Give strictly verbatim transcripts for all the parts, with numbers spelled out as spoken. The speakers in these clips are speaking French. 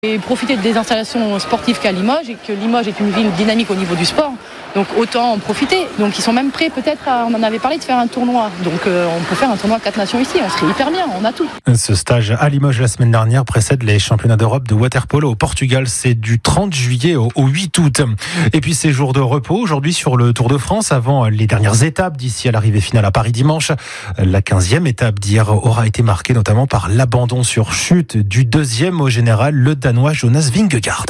Et profiter des installations sportives qu'à Limoges, et que Limoges est une ville dynamique au niveau du sport, donc autant en profiter. Donc ils sont même prêts peut-être, à, on en avait parlé, de faire un tournoi. Donc euh, on peut faire un tournoi quatre nations ici, on serait hyper bien, on a tout. Ce stage à Limoges la semaine dernière précède les championnats d'Europe de water-polo au Portugal. C'est du trente juillet au huit août. Et puis ces jours de repos aujourd'hui sur le Tour de France avant les dernières étapes d'ici à l'arrivée finale à Paris dimanche. La quinzième étape d'hier aura été marquée notamment par l'abandon sur chute du deuxième au général, le Danois Jonas Vingegaard.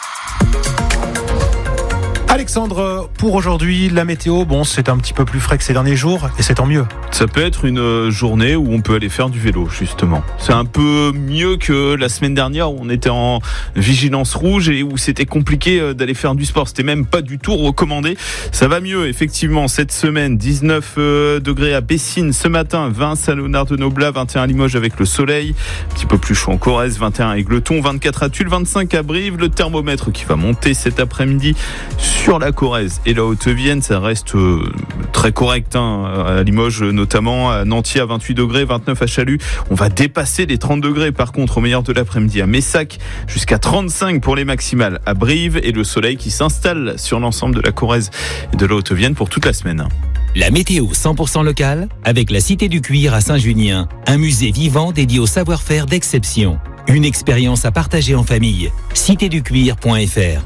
Alexandre, pour aujourd'hui, la météo, bon, c'est un petit peu plus frais que ces derniers jours et c'est tant mieux. Ça peut être une journée où on peut aller faire du vélo, justement. C'est un peu mieux que la semaine dernière où on était en vigilance rouge et où c'était compliqué d'aller faire du sport. C'était même pas du tout recommandé. Ça va mieux, effectivement, cette semaine. dix-neuf degrés à Bessines ce matin, vingt à Léonard-de-Noblat, vingt et un à Limoges avec le soleil. Un petit peu plus chaud en Corrèze, vingt et un à Égletons, vingt-quatre à Tulle, vingt-cinq à Brive. Le thermomètre qui va monter cet après-midi sur la Corrèze et la Haute-Vienne, ça reste euh, très correct hein, à Limoges notamment, à Nanty à vingt-huit degrés, vingt-neuf à Chalut. On va dépasser les trente degrés par contre au meilleur de l'après-midi à Messac, jusqu'à trente-cinq pour les maximales à Brive et le soleil qui s'installe sur l'ensemble de la Corrèze et de la Haute-Vienne pour toute la semaine. La météo cent pour cent locale avec la Cité du Cuir à Saint-Junien, un musée vivant dédié au savoir-faire d'exception. Une expérience à partager en famille. cité du cuir point f r.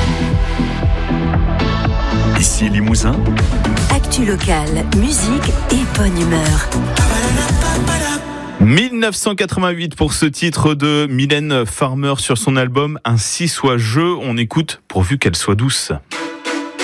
Ici Limousin. Actu locale, musique et bonne humeur. dix-neuf cent quatre-vingt-huit pour ce titre de Mylène Farmer sur son album Ainsi soit je. On écoute pourvu qu'elle soit douce.